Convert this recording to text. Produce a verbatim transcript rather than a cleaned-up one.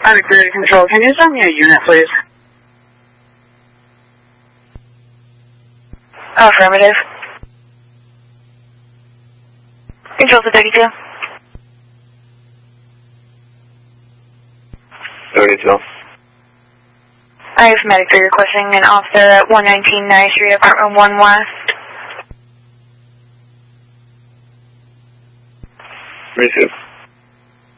Medic Control, can you send me a unit, please? Affirmative. Control to thirty-two. thirty-two. I have Medic three requesting an officer at one nineteen ninth Street, Apartment one West. Receive.